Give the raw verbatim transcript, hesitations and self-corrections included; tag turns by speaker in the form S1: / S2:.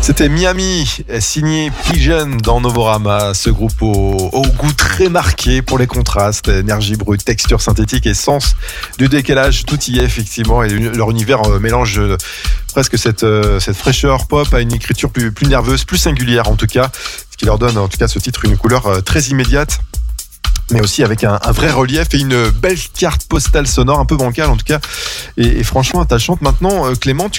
S1: C'était Miami, signé Pigeon dans Novorama, ce groupe au, au goût très marqué pour les contrastes, énergie brute, texture synthétique et sens du décalage, tout y est effectivement, et leur univers mélange presque cette, cette fraîcheur pop à une écriture plus, plus nerveuse, plus singulière en tout cas, ce qui leur donne en tout cas ce titre une couleur très immédiate, mais aussi avec un, un vrai relief et une belle carte postale sonore, un peu bancale en tout cas, et, et franchement attachante. Maintenant, Clément, tu